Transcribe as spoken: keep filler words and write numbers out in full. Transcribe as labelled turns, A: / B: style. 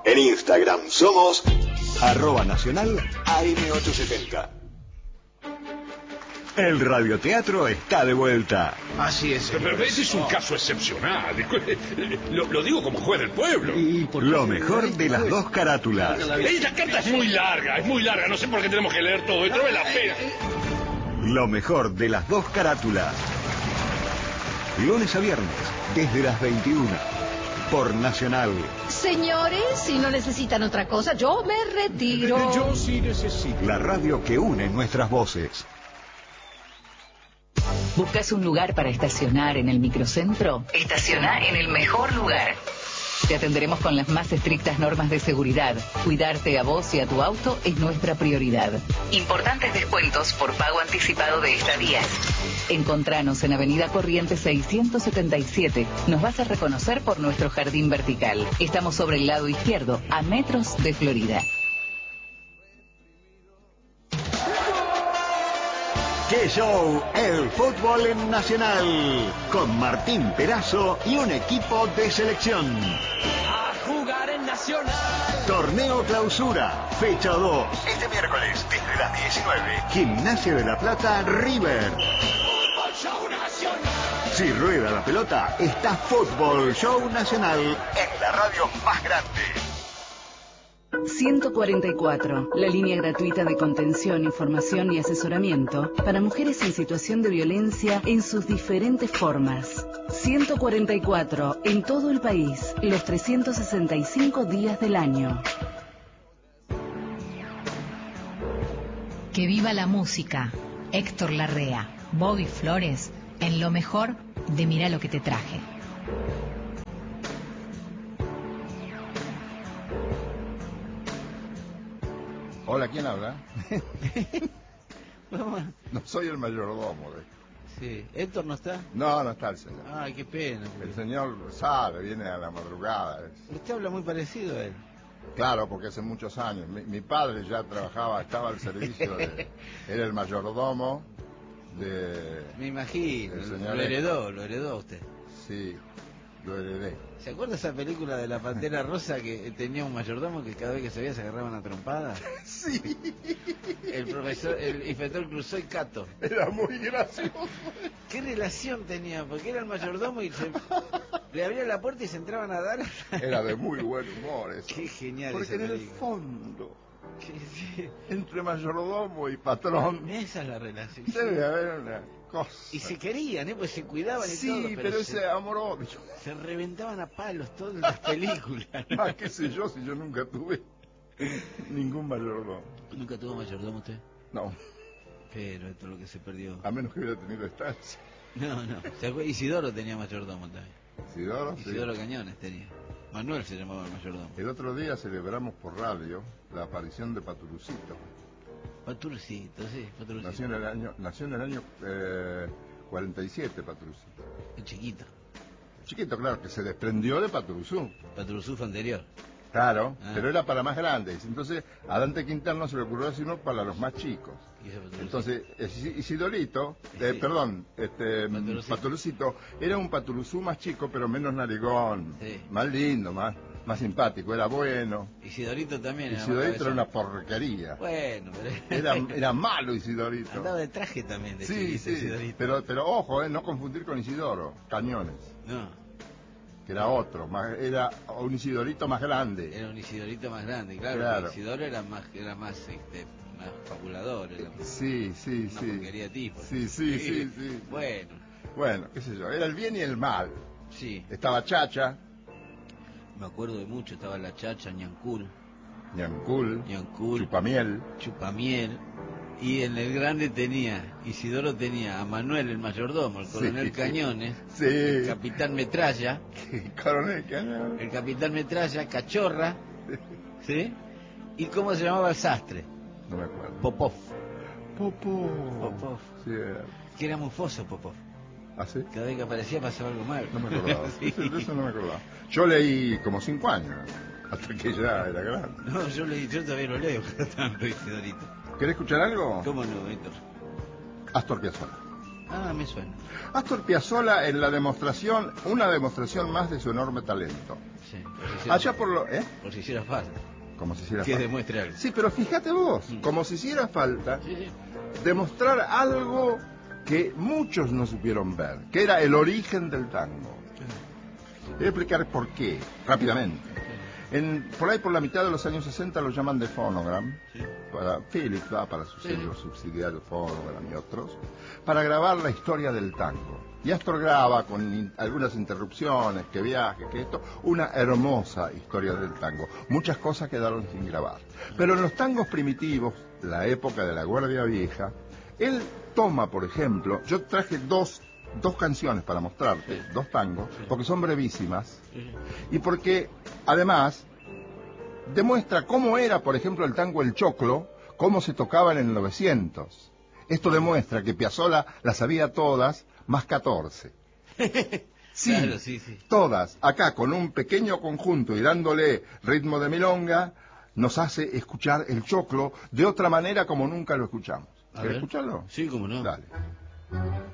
A: En Instagram somos arroba nacional A M ochocientos setenta. El radioteatro está de vuelta.
B: Así es.
C: Pero ese es un caso excepcional. Lo, lo digo como juez del pueblo.
A: Lo mejor de las dos carátulas.
C: Esta carta es muy larga, es muy larga. No sé por qué tenemos que leer todo. Esto no vale la pena.
A: Lo mejor de las dos carátulas. Lunes a viernes, desde las veintiuna. Por Nacional.
D: Señores, si no necesitan otra cosa, yo me retiro.
C: Yo sí necesito.
A: La radio que une nuestras voces.
E: ¿Buscas un lugar para estacionar en el microcentro? Estaciona en el mejor lugar. Te atenderemos con las más estrictas normas de seguridad. Cuidarte a vos y a tu auto es nuestra prioridad. Importantes descuentos por pago anticipado de estadías. Encontranos en Avenida Corrientes seiscientos setenta y siete. Nos vas a reconocer por nuestro jardín vertical. Estamos sobre el lado izquierdo, a metros de Florida.
A: ¡Qué show! El fútbol en Nacional. Con Martín Perazo y un equipo de selección.
F: A jugar en Nacional.
A: Torneo Clausura, fecha dos. Este miércoles, desde las diecinueve. Gimnasia de la Plata, River.
F: Fútbol Show Nacional.
A: Si rueda la pelota, está Fútbol Show Nacional en la radio más grande.
E: ciento cuarenta y cuatro, la línea gratuita de contención, información y asesoramiento para mujeres en situación de violencia en sus diferentes formas. ciento cuarenta y cuatro, en todo el país, los trescientos sesenta y cinco días del año.
G: Que viva la música. Héctor Larrea, Bobby Flores, en lo mejor de Mirá lo que te traje.
H: Hola, ¿quién habla? No soy el mayordomo. De...
B: Sí, ¿Héctor no está?
H: No, no está el señor.
B: Ay, qué pena.
H: El señor sabe, viene a la madrugada. Es...
B: Usted habla muy parecido a él.
H: Claro, porque hace muchos años. Mi, mi padre ya trabajaba, estaba al servicio de... Era el mayordomo de...
B: Me imagino,
H: el señor
B: lo heredó,
H: Héctor.
B: lo heredó usted.
H: Sí, lo heredé.
B: ¿Se acuerda esa película de la Pantera Rosa que tenía un mayordomo que cada vez que se veía se agarraban a trompadas?
H: Sí.
B: El profesor, el inspector Clouseau y Cato.
H: Era muy gracioso.
B: ¿Qué relación tenía? Porque era el mayordomo y se... le abría la puerta y se entraban a dar.
H: Era de muy buen humor eso.
B: Qué genial.
H: Porque
B: esa
H: en el
B: película.
H: fondo,
B: Sí, sí.
H: entre mayordomo y patrón,
B: Esa es la relación.
H: debe haber una cosa.
B: Y se querían, ¿eh? Pues se cuidaban y
H: Sí,
B: todo. Pero,
H: pero
B: se,
H: ese amor-odio.
B: se reventaban a palos todas las películas.
H: Más que sé yo, si yo nunca tuve ningún mayordomo.
B: ¿Nunca tuvo mayordomo usted?
H: No,
B: Pero esto es lo que se perdió.
H: a menos que hubiera tenido estancia.
B: No, no. ¿Se acuerda? Isidoro tenía mayordomo también.
H: Isidoro, sí.
B: Isidoro Cañones tenía. Manuel se llamaba el mayordomo.
H: El otro día celebramos por radio la aparición de Paturucito.
B: Paturcito, sí, Paturcito.
H: Nació en el año, nació en el año eh, cuarenta y siete, Paturucito.
B: El chiquito.
H: Chiquito, claro, que se desprendió de Paturuzú.
B: Paturuzú fue anterior.
H: Claro,
B: Ah.
H: pero era para más grandes. Entonces, a Dante Quintana se le ocurrió decirlo para los más chicos.
B: Y ese Paturuzú.
H: Entonces, Isi- Isidorito, eh,
B: Sí.
H: perdón, este,
B: Paturucito.
H: Paturucito, era un Paturuzú más chico, pero menos narigón,
B: Sí.
H: más lindo, más, más simpático, era bueno.
B: Isidorito también. era
H: Isidorito era
B: más
H: una porquería.
B: Bueno, pero...
H: Era, era malo Isidorito.
B: Andaba de traje también, de
H: Sí,
B: chiquito,
H: sí,
B: Isidorito.
H: pero, pero ojo, eh, no confundir con Isidoro, Cañones,
B: No,
H: que era otro, más, era un Isidorito más grande.
B: era un Isidorito más grande, claro.
H: Claro.
B: porque Isidoro era más, era más, este, más fabulador, era más
H: Sí, sí,
B: una
H: sí.
B: porquería de tipo.
H: Sí, sí, sí, sí.
B: Bueno,
H: Bueno, qué sé yo, era el bien y el mal.
B: sí,
H: Estaba Chacha,
B: me acuerdo de mucho, estaba la Chacha, Ñancul,
H: Ñancul,
B: Ñancul,
H: Chupamiel.
B: Chupamiel, y en el grande tenía, Isidoro tenía a Manuel el mayordomo, el coronel
H: Sí.
B: Cañones,
H: Sí.
B: el capitán Metralla,
H: Coronel Cañón.
B: el capitán Metralla, Cachorra, ¿sí? ¿Y cómo se llamaba el sastre?
H: No me acuerdo.
B: Popov,
H: Popó.
B: Popov,
H: Sí, era.
B: que era mufoso Popov.
H: ¿Ah, sí?
B: Cada vez que aparecía pasaba algo mal.
H: No me acordaba.
B: Sí.
H: Eso, de eso no me acordaba. Yo leí como cinco años, hasta que ya era grande.
B: No, yo, le, yo todavía lo leo cada tanto, Isidorito.
H: ¿Querés escuchar algo?
B: ¿Cómo no, Héctor?
H: Astor Piazzolla.
B: Ah, me suena.
H: Astor Piazzolla en la demostración, una demostración más de su enorme talento.
B: Sí, por si hiciera,
H: Allá por lo... ¿eh?
B: por si hiciera falta.
H: Como si hiciera
B: Que
H: falta.
B: demuestre algo.
H: Sí, pero fíjate vos,
B: Mm.
H: como si hiciera falta
B: Sí, sí.
H: demostrar algo que muchos no supieron ver, que era el origen del tango. Voy a explicar por qué, rápidamente. En, por ahí por la mitad de los años sesenta lo llaman de Phonogram,
B: Sí.
H: para Philips, va, para sus
B: Sí.
H: sellos subsidiarios Phonogram y otros, para grabar la historia del tango. Y Astor graba con in- algunas interrupciones, que viaje, que esto, una hermosa historia del tango. Muchas cosas quedaron sin grabar. Pero en los tangos primitivos, la época de la Guardia Vieja, él toma, por ejemplo, yo traje dos, dos canciones para mostrarte,
B: Sí.
H: dos tangos,
B: Sí.
H: porque son brevísimas,
B: Sí, sí.
H: y porque además demuestra cómo era, por ejemplo, el tango El Choclo, cómo se tocaba en el novecientos. Esto demuestra que Piazzolla las sabía todas, más catorce. Sí,
B: Claro, sí, sí.
H: todas, acá con un pequeño conjunto y dándole ritmo de milonga, nos hace escuchar el choclo de otra manera como nunca lo escuchamos.
B: A
H: ¿Querés
B: ver.
H: escucharlo?
B: Sí, cómo no.
H: Dale.